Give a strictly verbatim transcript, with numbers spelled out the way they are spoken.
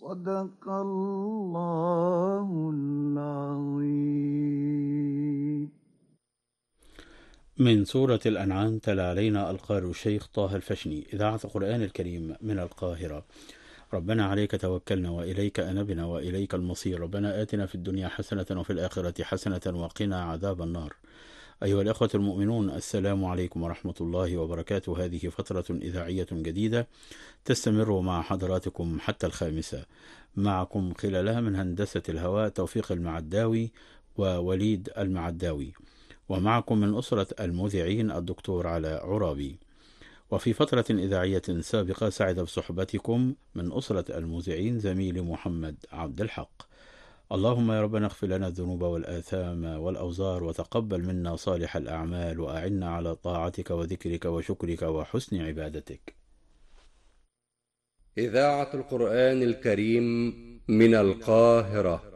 صدق الله العظيم. من سورة الأنعام تلا علينا القارئ الشيخ طه الفشني، إذاعة القرآن الكريم من القاهرة. ربنا عليك توكلنا وإليك أنبنا وإليك المصير. ربنا آتنا في الدنيا حسنة وفي الآخرة حسنة وقنا عذاب النار. أيها الأخوة المؤمنون، السلام عليكم ورحمة الله وبركاته. هذه فترة إذاعية جديدة تستمر مع حضراتكم حتى الخامسة. معكم خلالها من هندسة الهواء توفيق المعداوي ووليد المعداوي، ومعكم من أسرة المذيعين الدكتور علاء عرابي. وفي فترة إذاعية سابقة سعد بصحبتكم من أسرة المذيعين زميلي محمد عبد الحق. اللهم يا ربنا اغفر لنا الذنوب والآثام والأوزار، وتقبل منا صالح الأعمال، وأعنا على طاعتك وذكرك وشكرك وحسن عبادتك. إذاعة القرآن الكريم من القاهرة